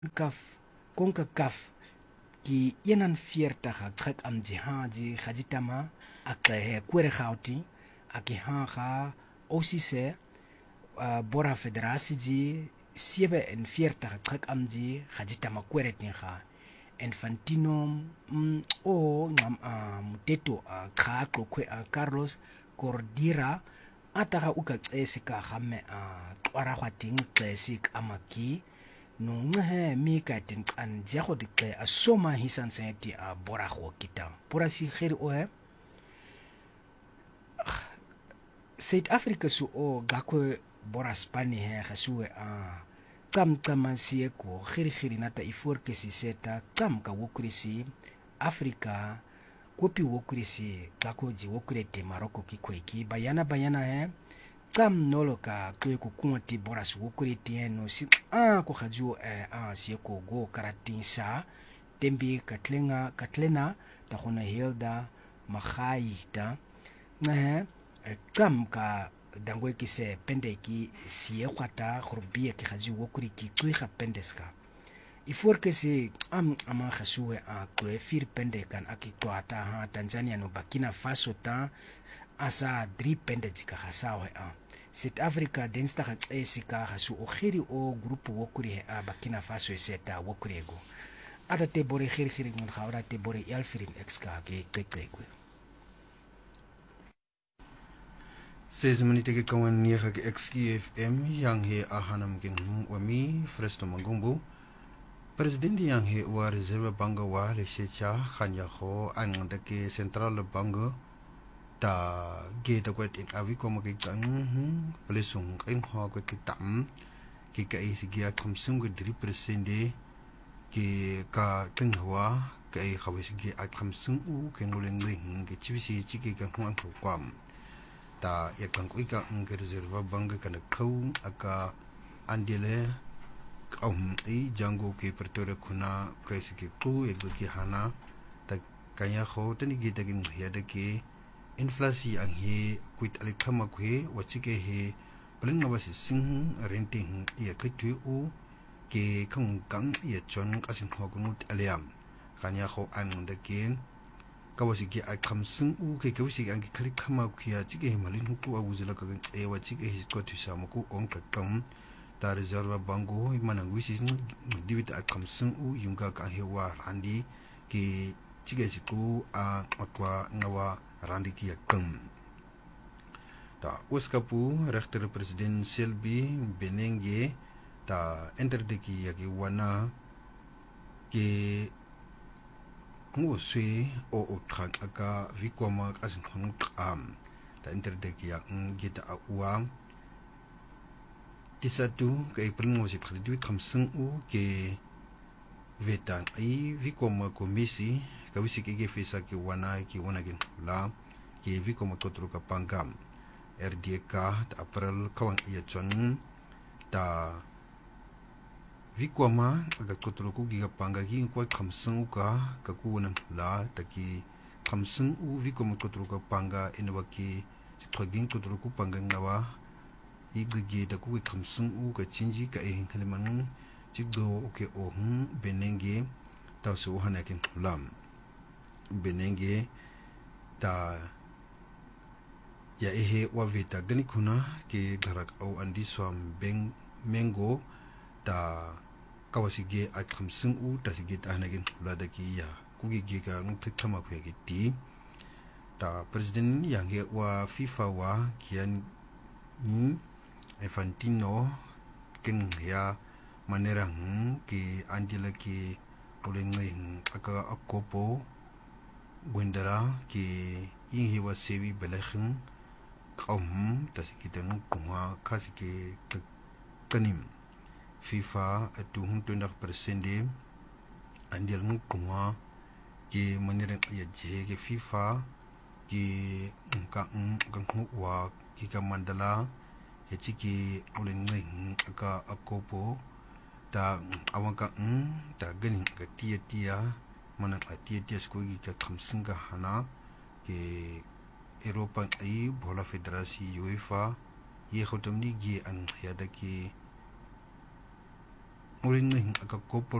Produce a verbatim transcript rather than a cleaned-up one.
kaf konka kaf ki eenenveertig trek am jihadi khajitama ak kwere khauti ak hanga osise uh, bora federasie ji zevenenveertig trek am ji khajitama kwere tinga Infantino mm, o ngam uh, muteto uh, khaqo kwe uh, Carlos Cordira ataka ukacesi ka game uh, twara khwating xesi amaki nungahe mi ka tin an jago dikle asoma hisan senti a bora kho kita bora si khiri o he South Africa su o gakwe bora Spani he khasue a tam tam si ko khiri khiri nata ifor ke si seta tam ka wokrisi Africa kopi wokrisi gako ji wokrete Maroko ki kweki bayana bayana he tam nolo ka kwe ko kunti bora su wokrete no si a ko khaju e a si ko go karatin sa tembi katlenga katlena ta khona hilda makhai ta na tam ka dangwe ki se pende ki si e kwata khurbiye ki khaju wokri ki tui kha pendeska ifor ke se am ama khasue a kwe fir pende kan akitwata ha Tanzania no Burkina Faso ta asa dri pende jika khasawe a South Africa densta ka esika khasu o khiri o grupu wokri a Burkina Faso seta wokri ego ata te bore khiri khiri ngun khawra te bore yalfirin exka ke tekekwe Zes minute ke kawan nege ke X K F M yang he ahanam kin wami Fresto Mangumbu President yang he wa reserve banga wa le shecha khanya ho an de ke central banga ta ge ta kwet in avi ko mo ke chang plesung kain ho ko ke tam ke ka isi ge kham sung ge dri presende ke ka ken wa ke khawis ge akham sung u ke ngoleng ling ke chibisi chike ka khwan ko kwam ta ya kan ko ika ng reserve banga kan khau aka andele um i jango ke pertore kuna kaisi ke ku e ki hana ta kanya kho tani gi ta gin ya de ke inflasi ang he kuit ale khama kwe wachike he bling wasi sing renting ya kitwe u ke khang kang ya chon ka sing ho kunut aliam kanya kho an de ke kawasi ki a kham sing u ke kawasi ang khali khama khia chike malin hu ku aguzela ka e wa chike hi ko tu sa ku ong ka kam ta reserve bango manang wisi divit a kham sing u yunga ka he wa randi ki chike si ku a atwa ngawa randi ki kam ta uskapu rechter president Selby Benenge ta interde ki ya ki wana ki ngo swe o o trak aka vikoma asin khonu am ta interde ki ya ngita akwa tisatu ka iprin ngo sit khadi kham sing u ke vetan ai vikoma komisi ka wisi ki ge fisa ki wana ki wana gen la ki vikoma totru ka pangam R D K ta april kawan iya chon ta vikoma aga totru ku gi panga gi ko kham sing ka ka ku wana la ta ki kham sing u vikoma totru ka panga inwa ki thoging totru ku panga ngawa igge da ku kham sing u ka chinji ka e heleman chigdo ke o hun benenge ta so hanakin lam benenge ta ya ehe wa vita gani kuna ke garak au andi swam beng mengo ta kawasi ge at khamsung u ta sige ta hanakin lada ki ya kugi ge ka ngut thama khwe ge ti ta president yang ge wa FIFA wa kian ni Infantino ken ya manera ki andila ki ulengeng aka akopo gwendara ki inhi wa sevi belakhin qaum tasikitanu kuma kasike kanim FIFA atu huntu nak persende andil kuma ki manera ya je ki FIFA ki ka ngka wa ki ka mandala ya chiki ulengeng aka akopo ta awaka um ta gani ka tia tia mana ka tia tia skogi ka khamsinga hana ke Europa ai bola federasi UEFA ye khotomni gi an yada ki ulincing akagopo